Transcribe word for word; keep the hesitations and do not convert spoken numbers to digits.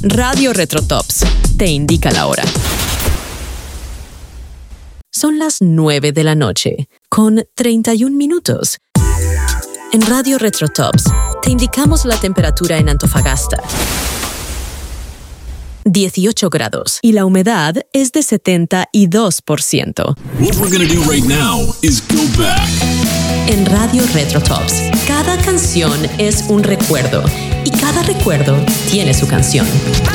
Radio Retrotops te indica la hora. Son las nueve de la noche, con treinta y un minutos. En Radio Retrotops te indicamos la temperatura en Antofagasta. dieciocho grados y la humedad es de setenta y dos por ciento. What we're gonna do right now is go back. En Radio Retrotops, cada canción es un recuerdo y cada recuerdo tiene su canción.